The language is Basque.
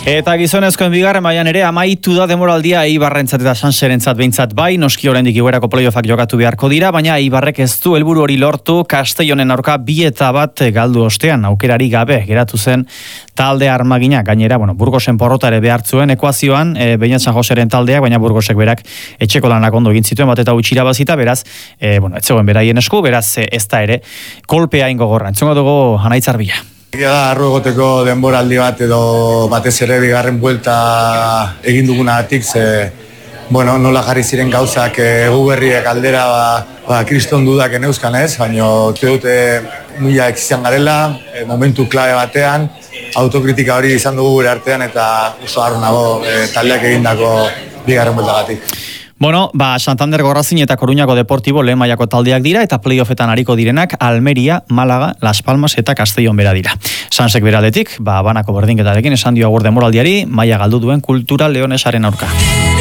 Eta gizonezkoen bigarren mailan ere amaitu da denboraldia Eibarrentzat eta Sanserentzat behintzat bai, noski oraindik igoerako playoffak jokatu beharko dira, baina Eibarrek ez du helburu hori lortu, Castellonen aurka 2-1 galdu ostean, aukerari gabe geratu zen talde armagina, gainera, Burgosen porrota ere behartzuen ekuazioan, Beñat San Joseren taldeak, baina Burgosek berak etxeko lanak ondo egin zituen, bat eta utxira bazita, beraz, ez zegoen beraien esku, beraz ez da ere, kolpea ingo gorra. Entzongo dugu Anaitz Arbila. Arro egoteko denboraldi bat edo batez ere bigarren buelta egin dugunagatik, nola jarri ziren gauzak gu berriek aldera kriston dudak eneuzkan ez, baina dute mila ekizan garela, momentu klabe batean, autokritika hori izan dugu gure artean eta oso harro nago taldeak egindako bigarren bueltagatik. Santander Gorrazin eta Koruñako Deportibo lehen mailako taldeak dira eta playoffetan ariko direnak Almeria, Málaga, Las Palmas eta Castellón bera dira. Sansek beraldetik, banako berdinketarekin esan dio agur denboraldiari, maila galdu duen Kultura Leonesaren aurka.